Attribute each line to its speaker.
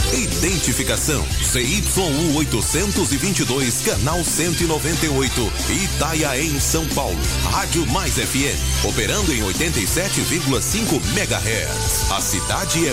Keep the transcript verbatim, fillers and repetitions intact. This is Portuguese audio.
Speaker 1: Identificação C Y U oitocentos e vinte e dois, canal cento e noventa e oito, Itaiaém, São Paulo. Rádio Mais F M, operando em oitenta e sete vírgula cinco megahertz. A cidade é